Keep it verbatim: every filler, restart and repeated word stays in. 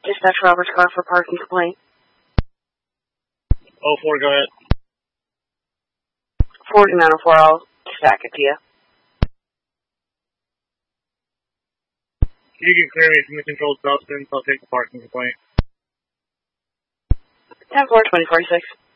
Dispatch Robert's car for parking complaint. Oh four, go ahead. forty-nine oh four, I'll stack it to you. You can clear me from the controlled substance. I'll take the parking complaint. ten four, twenty forty-six.